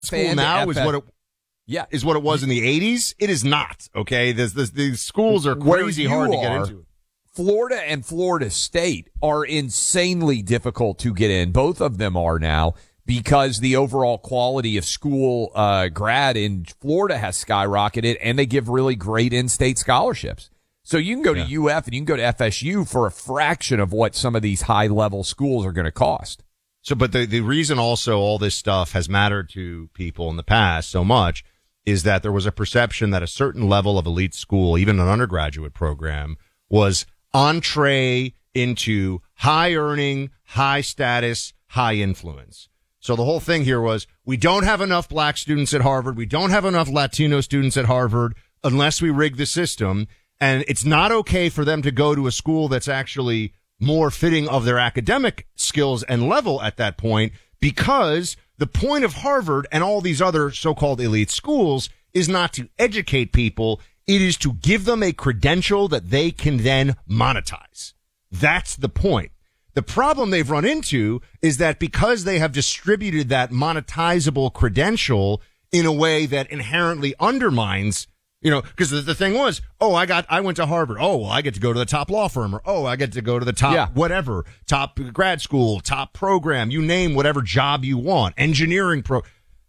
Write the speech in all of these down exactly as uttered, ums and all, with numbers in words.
school now is what it yeah. is what it was in the eighties. It is not. Okay, this, this, these schools are crazy hard to get into. Florida and Florida State are insanely difficult to get in. Both of them are now because the overall quality of school uh, grad in Florida has skyrocketed, and they give really great in-state scholarships. So you can go yeah. to U F and you can go to F S U for a fraction of what some of these high-level schools are going to cost. So, but the, the reason also all this stuff has mattered to people in the past so much is that there was a perception that a certain level of elite school, even an undergraduate program, was entree into high earning, high status, high influence. So the whole thing here was, we don't have enough black students at Harvard. We don't have enough Latino students at Harvard unless we rig the system. And it's not okay for them to go to a school that's actually more fitting of their academic skills and level at that point, because the point of Harvard and all these other so-called elite schools is not to educate people. It is to give them a credential that they can then monetize. That's the point. The problem they've run into is that because they have distributed that monetizable credential in a way that inherently undermines, you know, because the, the thing was, oh, I got, I went to Harvard. Oh, well, I get to go to the top law firm, or, oh, I get to go to the top, yeah. whatever, top grad school, top program, you name whatever job you want, engineering pro.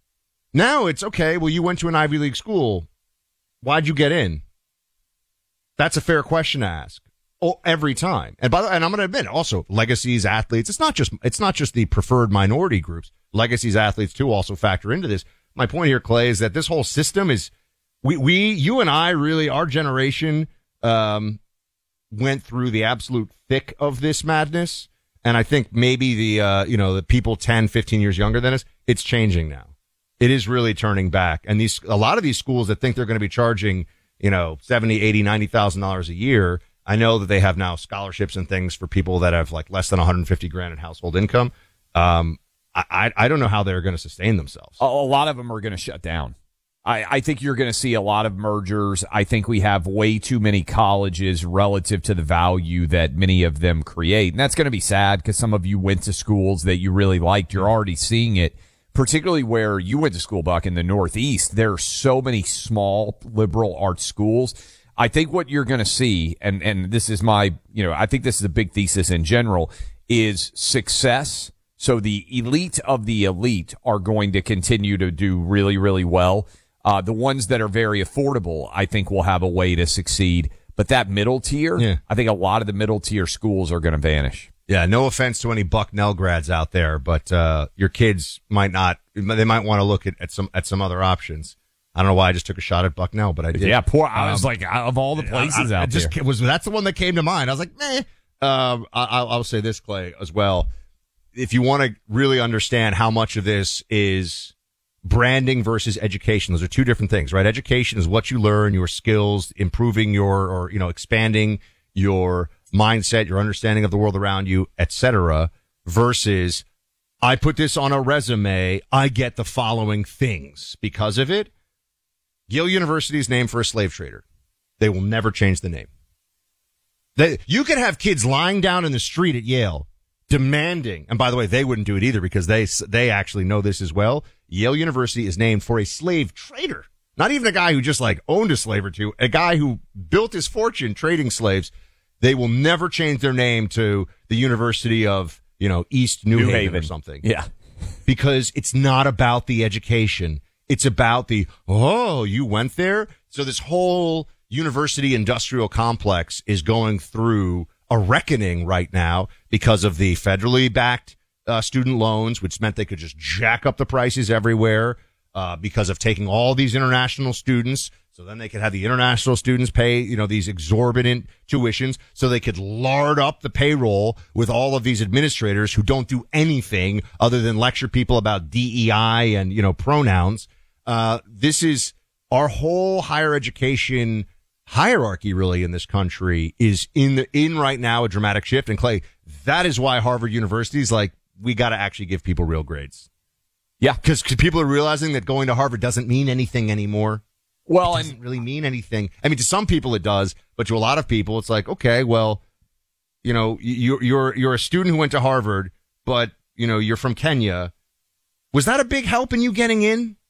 Now it's okay. Well, you went to an Ivy League school. Why'd you get in? That's a fair question to ask. Oh, every time. And by the way, and I'm going to admit also, legacies, athletes, it's not just, it's not just the preferred minority groups. Legacies, athletes too also factor into this. My point here, Clay, is that this whole system is, We, we, you and I really, our generation, um, went through the absolute thick of this madness. And I think maybe the, uh, you know, the people ten, fifteen years younger than us, it's changing now. It is really turning back. And these, a lot of these schools that think they're going to be charging, you know, seventy, eighty, ninety thousand dollars a year. I know that they have now scholarships and things for people that have like less than one hundred fifty grand in household income. Um, I, I, I don't know how they're going to sustain themselves. A, a lot of them are going to shut down. I, I think you're going to see a lot of mergers. I think we have way too many colleges relative to the value that many of them create. And that's going to be sad because some of you went to schools that you really liked. You're already seeing it, particularly where you went to school, Buck, in the Northeast. There are so many small liberal arts schools. I think what you're going to see, and, and this is my, you know, I think this is a big thesis in general, is success. So the elite of the elite are going to continue to do really, really well. Uh, the ones that are very affordable, I think, will have a way to succeed. But that middle tier, yeah. I think a lot of the middle tier schools are going to vanish. Yeah, no offense to any Bucknell grads out there, but uh, your kids might not. They might want to look at, at some at some other options. I don't know why I just took a shot at Bucknell, but I did. Yeah, poor. I was um, like, out of all the places I, I, out I just, there, was that's the one that came to mind. I was like, meh. Um, I, I'll say this, Clay, as well. If you want to really understand how much of this is branding versus education, those are two different things, right? Education is what you learn, your skills, improving your, or, you know, expanding your mindset, your understanding of the world around you, et cetera, versus I put this on a resume, I get the following things because of it. Yale University is named for a slave trader. They will never change the name. They, you could have kids lying down in the street at Yale demanding, and by the way, they wouldn't do it either because they they actually know this as well. Yale University is named for a slave trader. Not even a guy who just like owned a slave or two, a guy who built his fortune trading slaves. They will never change their name to the University of, you know, East New, New Haven, Haven or something. Yeah. Because it's not about the education. It's about the, oh, you went there? So this whole university industrial complex is going through a reckoning right now because of the federally backed uh, student loans, which meant they could just jack up the prices everywhere uh, because of taking all these international students. So then they could have the international students pay, you know, these exorbitant tuitions so they could lard up the payroll with all of these administrators who don't do anything other than lecture people about D E I and, you know, pronouns. Uh, this is our whole higher education hierarchy really in this country is in the, in right now a dramatic shift. And Clay, that is why Harvard University is like, we got to actually give people real grades. Yeah. Cause, cause people are realizing that going to Harvard doesn't mean anything anymore. Well, it doesn't really mean anything. I mean, to some people it does, but to a lot of people, it's like, okay, well, you know, you're, you're, you're a student who went to Harvard, but, you know, you're from Kenya. Was that a big help in you getting in?